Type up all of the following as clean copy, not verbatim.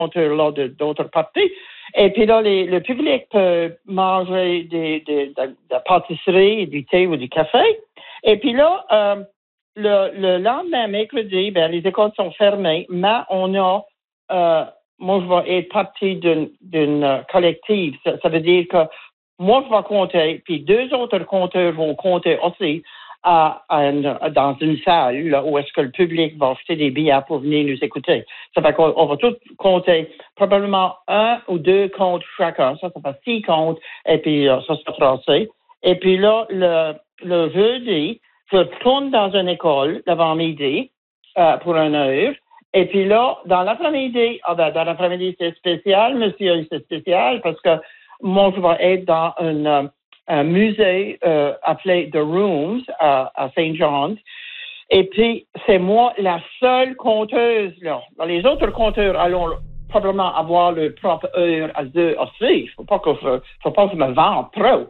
compteurs-là d'autres parties. Et puis là, le public peut manger de la pâtisserie, du thé ou du café. Et puis là, le lendemain, mercredi, les écoles sont fermées, mais on a, moi, je vais être partie d'une collective. Ça veut dire que moi, je vais compter, puis 2 autres compteurs vont compter aussi dans une salle là, où est-ce que le public va acheter des billets pour venir nous écouter. Ça fait qu'on va tous compter probablement 1 ou 2 comptes chacun. Ça fait 6 comptes, et puis ça se tracé. Et puis là, le jeudi, je tourne dans une école l'avant-midi pour 1 heure. Et puis là, dans l'après-midi, c'est spécial, monsieur, c'est spécial parce que moi, je vais être dans un musée appelé The Rooms à St. John's. Et puis, c'est moi la seule conteuse, là. Les autres conteurs allons probablement avoir leur propre heure à eux aussi. Faut pas que je me vende trop.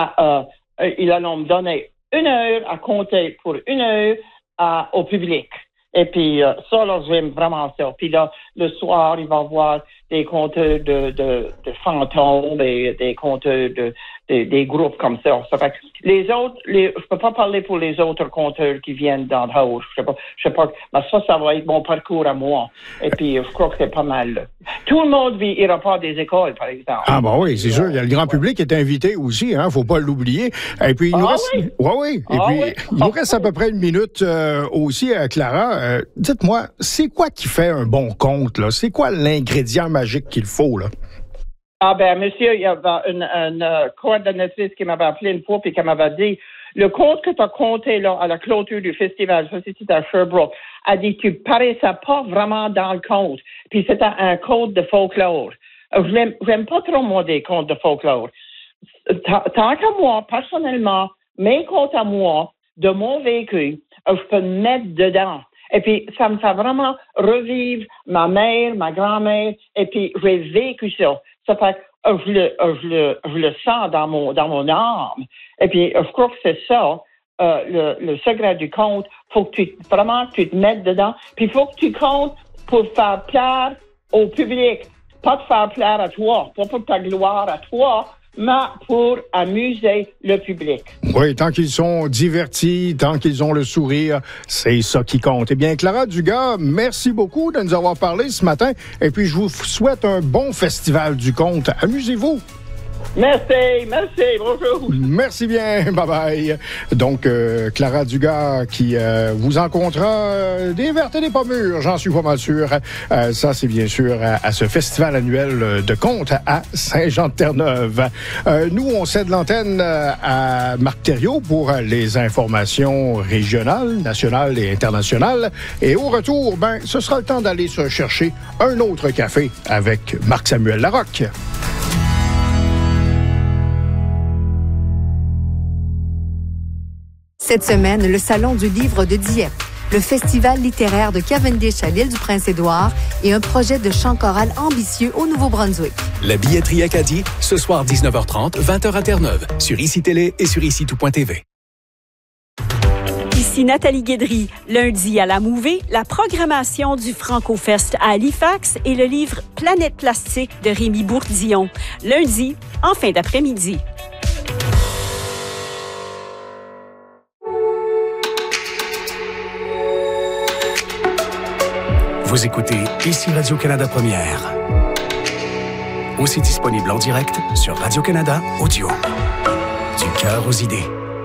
Mais ils allons me donner 1 heure à compter pour 1 heure au public. Et puis, ça, là, j'aime vraiment ça. Puis là, le soir, il va y avoir des compteurs de fantômes et des compteurs des groupes comme ça. Ça fait que les autres, je peux pas parler pour les autres compteurs qui viennent d'en haut. Je sais pas, mais ça va être mon parcours à moi. Et puis, je crois que c'est pas mal. Tout le monde ira pas des écoles, par exemple. Ah, ben oui, c'est sûr. Le grand public est invité aussi, hein. Faut pas l'oublier. Et puis, il nous reste. Oui. Et puis, il nous reste à peu près 1 minute aussi, Clara. Dites-moi, c'est quoi qui fait un bon conte, là? C'est quoi l'ingrédient magique qu'il faut, là? Ah monsieur, il y avait une coordonnatrice qui m'avait appelé une fois puis qui m'avait dit, le conte que tu as compté là à la clôture du festival, ça c'était à Sherbrooke, a dit tu paraissais pas vraiment dans le conte. Puis c'était un conte de folklore. J'aime pas trop moi des contes de folklore. Tant qu'à moi, personnellement, mes contes à moi, de mon vécu, je peux me mettre dedans. Et puis, ça me fait vraiment revivre ma mère, ma grand-mère, et puis j'ai vécu ça. Ça fait que je le sens dans mon âme. Et puis, je crois que c'est ça, le secret du conte. Faut que tu te mettes dedans. Puis, il faut que tu comptes pour faire plaire au public. Pas de faire plaire à toi, pas pour ta gloire à toi, mais pour amuser le public. Oui, tant qu'ils sont divertis, tant qu'ils ont le sourire, c'est ça qui compte. Eh bien, Clara Dugas, merci beaucoup de nous avoir parlé ce matin. Et puis, je vous souhaite un bon festival du conte. Amusez-vous. Merci, bonjour. Merci bien, bye-bye. Donc, Clara Dugas qui vous en comptera des vertes et des pas mûres, j'en suis pas mal sûr. Ça, c'est bien sûr à ce festival annuel de contes à Saint-Jean-de-Terre-Neuve. Nous, on cède l'antenne à Marc Thériault pour les informations régionales, nationales et internationales. Et au retour, ce sera le temps d'aller se chercher un autre café avec Marc-Samuel Larocque. Cette semaine, le Salon du livre de Dieppe, le festival littéraire de Cavendish à l'île-du-Prince-Édouard et un projet de chant choral ambitieux au Nouveau-Brunswick. La billetterie Acadie, ce soir 19h30, 20h à Terre-Neuve, sur ICI Télé et sur ICI-tout.tv. Ici Nathalie Guédry. Lundi à la Mouvée, la programmation du Franco-Fest à Halifax et le livre Planète plastique de Rémi Bourdillon. Lundi, en fin d'après-midi. Vous écoutez ici Radio-Canada Première. Aussi disponible en direct sur Radio-Canada Audio. Du cœur aux idées.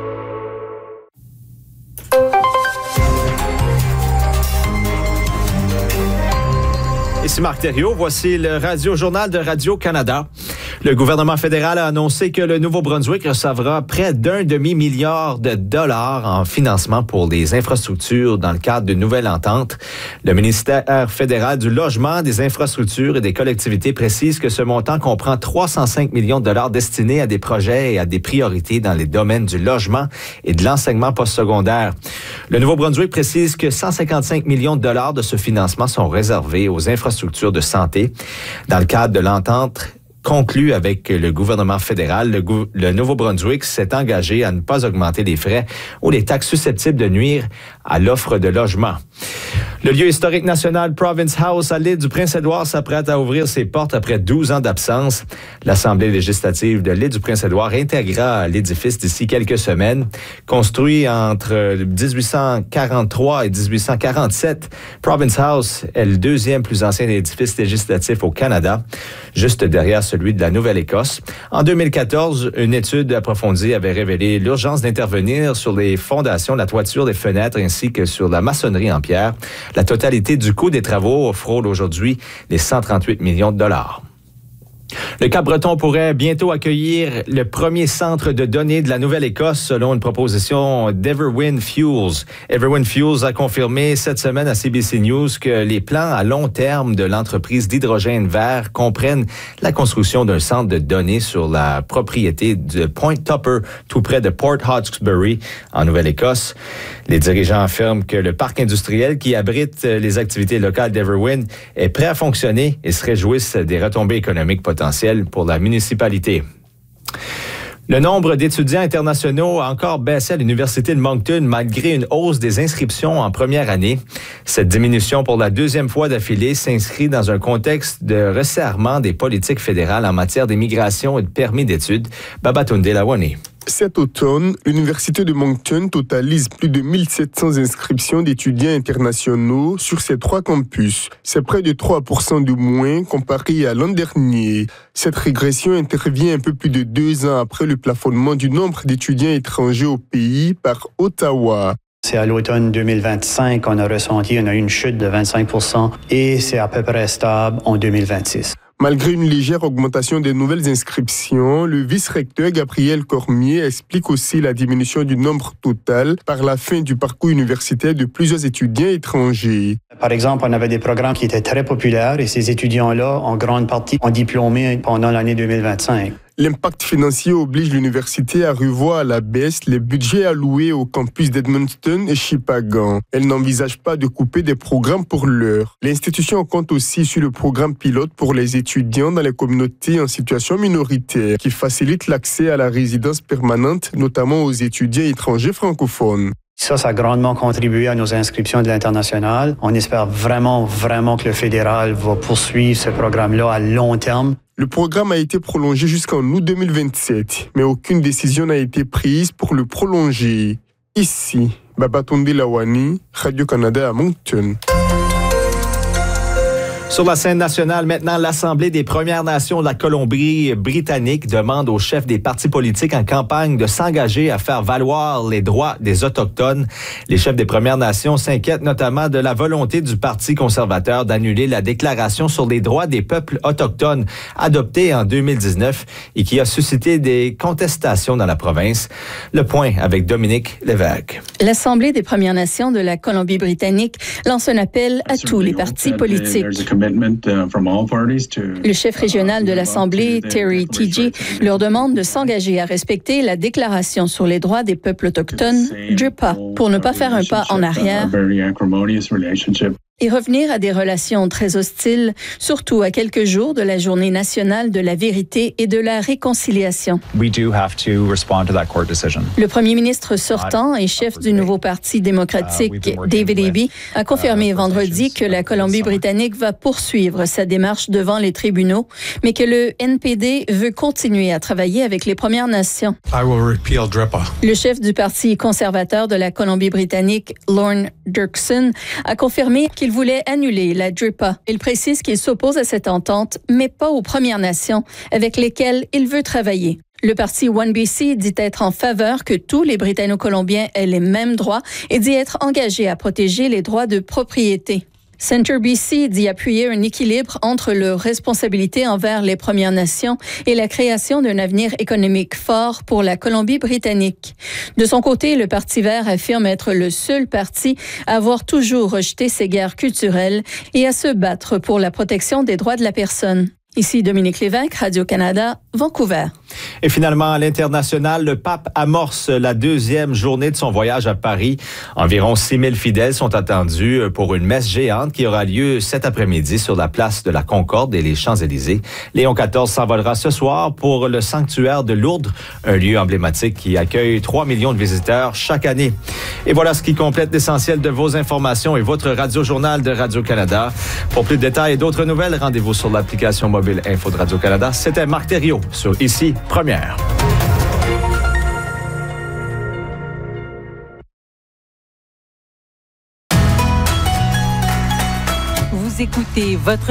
Ici Marc Thériault, voici le Radio-Journal de Radio-Canada. Le gouvernement fédéral a annoncé que le Nouveau-Brunswick recevra près d'1 demi-milliard de dollars en financement pour les infrastructures dans le cadre d'une nouvelle entente. Le ministère fédéral du Logement, des Infrastructures et des Collectivités précise que ce montant comprend 305 millions de dollars destinés à des projets et à des priorités dans les domaines du logement et de l'enseignement postsecondaire. Le Nouveau-Brunswick précise que 155 millions de dollars de ce financement sont réservés aux infrastructures de santé. Dans le cadre de l'entente conclu avec le gouvernement fédéral. Le Nouveau-Brunswick s'est engagé à ne pas augmenter les frais ou les taxes susceptibles de nuire à l'offre de logement. Le lieu historique national Province House à l'île du Prince-Édouard s'apprête à ouvrir ses portes après 12 ans d'absence. L'Assemblée législative de l'île du Prince-Édouard intégrera l'édifice d'ici quelques semaines. Construit entre 1843 et 1847, Province House est le deuxième plus ancien édifice législatif au Canada, juste derrière celui de la Nouvelle-Écosse. En 2014, une étude approfondie avait révélé l'urgence d'intervenir sur les fondations, la toiture, les fenêtres ainsi que sur la maçonnerie en pierre. La totalité du coût des travaux frôle aujourd'hui les 138 millions de dollars. Le Cap-Breton pourrait bientôt accueillir le premier centre de données de la Nouvelle-Écosse selon une proposition d'Everwind Fuels. Everwind Fuels a confirmé cette semaine à CBC News que les plans à long terme de l'entreprise d'hydrogène vert comprennent la construction d'un centre de données sur la propriété de Point Tupper, tout près de Port Hawkesbury, en Nouvelle-Écosse. Les dirigeants affirment que le parc industriel qui abrite les activités locales d'Everwind est prêt à fonctionner et se réjouissent des retombées économiques potentielles pour la municipalité. Le nombre d'étudiants internationaux a encore baissé à l'Université de Moncton malgré une hausse des inscriptions en première année. Cette diminution pour la deuxième fois d'affilée s'inscrit dans un contexte de resserrement des politiques fédérales en matière d'immigration et de permis d'études. Babatunde Lawane. Cet automne, l'Université de Moncton totalise plus de 1700 inscriptions d'étudiants internationaux sur ses 3 campus. C'est près de 3% de moins comparé à l'an dernier. Cette régression intervient un peu plus de 2 ans après le plafonnement du nombre d'étudiants étrangers au pays par Ottawa. C'est à l'automne 2025 qu'on a ressenti une chute de 25% et c'est à peu près stable en 2026. Malgré une légère augmentation des nouvelles inscriptions, le vice-recteur Gabriel Cormier explique aussi la diminution du nombre total par la fin du parcours universitaire de plusieurs étudiants étrangers. Par exemple, on avait des programmes qui étaient très populaires et ces étudiants-là, en grande partie, ont diplômé pendant l'année 2025. L'impact financier oblige l'université à revoir à la baisse les budgets alloués au campus d'Edmundston et Shippagan. Elle n'envisage pas de couper des programmes pour l'heure. L'institution compte aussi sur le programme pilote pour les étudiants dans les communautés en situation minoritaire qui facilite l'accès à la résidence permanente, notamment aux étudiants étrangers francophones. Ça a grandement contribué à nos inscriptions de l'international. On espère vraiment que le fédéral va poursuivre ce programme-là à long terme. Le programme a été prolongé jusqu'en août 2027, mais aucune décision n'a été prise pour le prolonger. Ici, Babatunde Lawane, Radio-Canada à Moncton. Sur la scène nationale, maintenant, l'Assemblée des Premières Nations de la Colombie-Britannique demande aux chefs des partis politiques en campagne de s'engager à faire valoir les droits des Autochtones. Les chefs des Premières Nations s'inquiètent notamment de la volonté du Parti conservateur d'annuler la Déclaration sur les droits des peuples autochtones adoptée en 2019 et qui a suscité des contestations dans la province. Le point avec Dominique Lévesque. L'Assemblée des Premières Nations de la Colombie-Britannique lance un appel à tous les partis politiques. Le chef régional de l'Assemblée, Terry Teegee, leur demande de s'engager à respecter la Déclaration sur les droits des peuples autochtones, DRIPA, pour ne pas faire un pas en arrière et revenir à des relations très hostiles, surtout à quelques jours de la Journée nationale de la vérité et de la réconciliation. Le premier ministre sortant et chef du nouveau Parti démocratique, David Eby, a confirmé vendredi que la Colombie-Britannique va poursuivre sa démarche devant les tribunaux, mais que le NPD veut continuer à travailler avec les Premières Nations. Le chef du Parti conservateur de la Colombie-Britannique, Lorne Dirksen, a confirmé qu'il voulait annuler la DRIPA. Il précise qu'il s'oppose à cette entente, mais pas aux Premières Nations, avec lesquelles il veut travailler. Le parti One BC dit être en faveur que tous les Britanno-Colombiens aient les mêmes droits et dit être engagé à protéger les droits de propriété. Centre BC dit appuyer un équilibre entre leurs responsabilités envers les Premières Nations et la création d'un avenir économique fort pour la Colombie-Britannique. De son côté, le Parti vert affirme être le seul parti à avoir toujours rejeté ces guerres culturelles et à se battre pour la protection des droits de la personne. Ici Dominique Lévesque, Radio-Canada, Vancouver. Et finalement, à l'international, le pape amorce la 2e journée de son voyage à Paris. Environ 6 000 fidèles sont attendus pour une messe géante qui aura lieu cet après-midi sur la place de la Concorde et les Champs-Élysées. Léon XIV s'envolera ce soir pour le sanctuaire de Lourdes, un lieu emblématique qui accueille 3 millions de visiteurs chaque année. Et voilà ce qui complète l'essentiel de vos informations et votre radio-journal de Radio-Canada. Pour plus de détails et d'autres nouvelles, rendez-vous sur l'application mobile Info de Radio-Canada. C'était Marc Thériault sur Ici Première. Vous écoutez votre